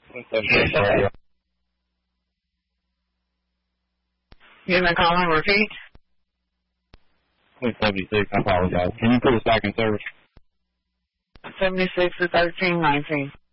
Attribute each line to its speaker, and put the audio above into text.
Speaker 1: You gonna call and repeat?
Speaker 2: 76, I apologize. Can you put us back in service?
Speaker 1: 76 to 1319.